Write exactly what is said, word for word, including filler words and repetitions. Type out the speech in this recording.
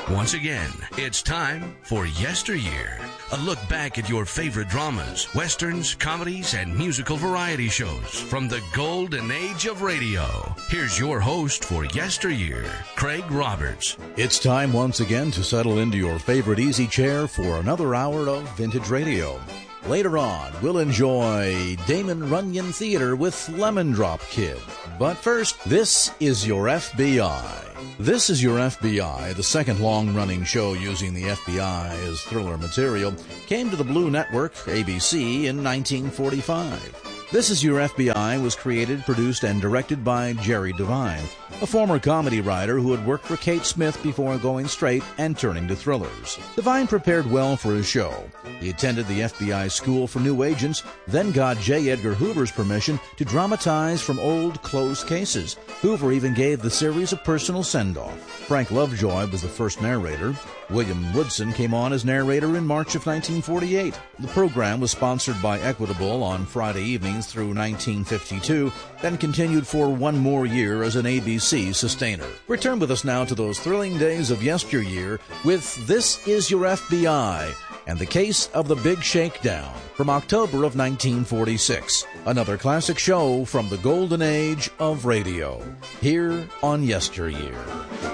Once again, it's time for Yesteryear, a look back at your favorite dramas, westerns, comedies, and musical variety shows from the golden age of radio. Here's your host for Yesteryear, Craig Roberts. It's time once again to settle into your favorite easy chair for another hour of vintage radio. Later on, we'll enjoy Damon Runyon Theater with Lemon Drop Kid. But first, this is your F B I. This is Your F B I, the second long-running show using the F B I as thriller material, came to the Blue Network, A B C, in nineteen forty-five. This is Your F B I was created, produced, and directed by Jerry Devine, a former comedy writer who had worked for Kate Smith before going straight and turning to thrillers. Devine prepared well for his show. He attended the F B I School for New Agents, then got J. Edgar Hoover's permission to dramatize from old closed cases. Hoover even gave the series a personal send-off. Frank Lovejoy was the first narrator. William Woodson came on as narrator in March of nineteen forty-eight. The program was sponsored by Equitable on Friday evenings through nineteen fifty-two, then continued for one more year as an A B C sustainer. Return with us now to those thrilling days of yesteryear with This Is Your F B I and the Case of the Big Shakedown from October of nineteen forty-six. Another classic show from the golden age of radio, here on Yesteryear.